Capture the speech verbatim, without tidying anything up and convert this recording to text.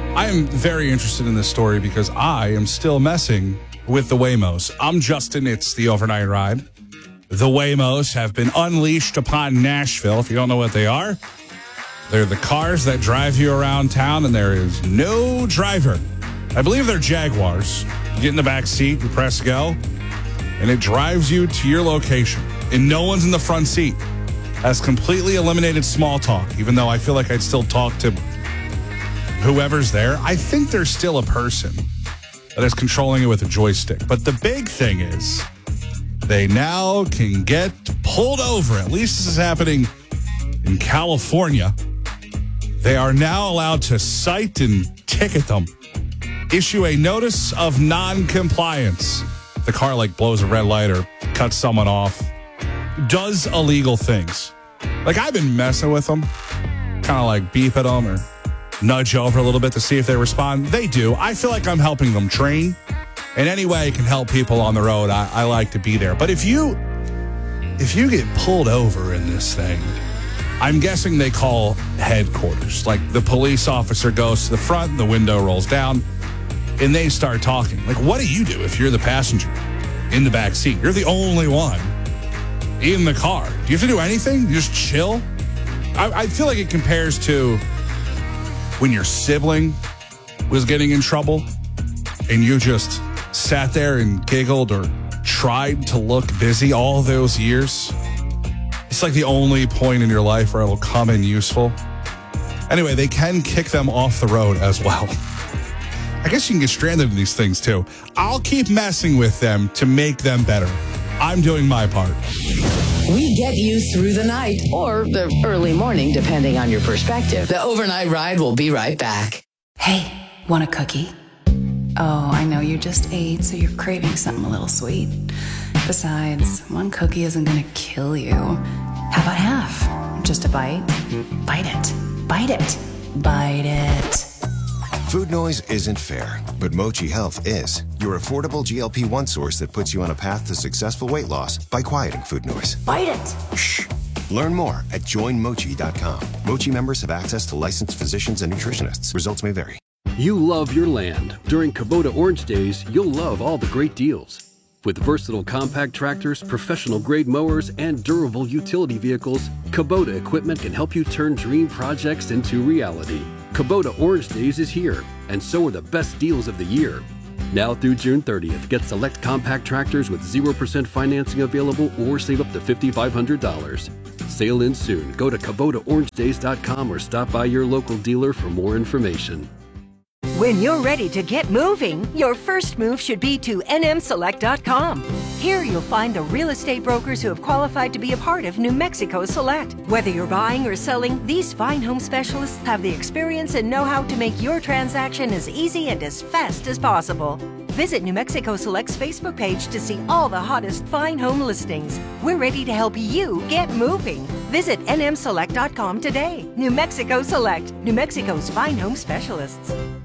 I am very interested in this story because I am still messing with the Waymos. I'm Justin. It's the Overnight Ride. The Waymos have been unleashed upon Nashville. If you don't know what they are, they're the cars that drive you around town, and there is no driver. I believe they're Jaguars. You get in the back seat, you press go, and it drives you to your location. And no one's in the front seat. Has completely eliminated small talk, even though I feel like I'd still talk to whoever's there. I think there's still a person that is controlling it with a joystick. But the big thing is they now can get pulled over. At least this is happening in California. They are now allowed to cite and ticket them, issue a notice of non-compliance. The car like blows a red light or cuts someone off, does illegal things. Like, I've been messing with them, kind of like beep at them or nudge over a little bit to see if they respond. They do. I feel like I'm helping them train. And any way I can help people on the road, I, I like to be there. But if you if you get pulled over in this thing, I'm guessing they call headquarters. Like, the police officer goes to the front, the window rolls down, and they start talking. Like, what do you do if you're the passenger in the back seat? You're the only one in the car. Do you have to do anything? You just chill? I, I feel like it compares to when your sibling was getting in trouble and you just sat there and giggled or tried to look busy all those years. It's like the only point in your life where it will come in useful. Anyway, they can kick them off the road as well. I guess you can get stranded in these things too. I'll keep messing with them to make them better. I'm doing my part. We get you through the night or the early morning, depending on your perspective. The Overnight Ride will be right back. Hey, want a cookie? Oh, I know you just ate, so you're craving something a little sweet. Besides, one cookie isn't gonna kill you. How about half? Just a bite? Bite it. Bite it. Bite it. Food noise isn't fair, but Mochi Health is. Your affordable G L P one source that puts you on a path to successful weight loss by quieting food noise. Bite it. Shh. Learn more at join mochi dot com. Mochi members have access to licensed physicians and nutritionists. Results may vary. You love your land. During Kubota Orange Days, you'll love all the great deals. With versatile compact tractors, professional-grade mowers, and durable utility vehicles, Kubota equipment can help you turn dream projects into reality. Kubota Orange Days is here, and so are the best deals of the year. Now through June thirtieth, get select compact tractors with zero percent financing available or save up to five thousand five hundred dollars. Sale ends soon. Go to Kubota Orange Days dot com or stop by your local dealer for more information. When you're ready to get moving, your first move should be to N M Select dot com. Here you'll find the real estate brokers who have qualified to be a part of New Mexico Select. Whether you're buying or selling, these fine home specialists have the experience and know-how to make your transaction as easy and as fast as possible. Visit New Mexico Select's Facebook page to see all the hottest fine home listings. We're ready to help you get moving. Visit N M Select dot com today. New Mexico Select, New Mexico's fine home specialists.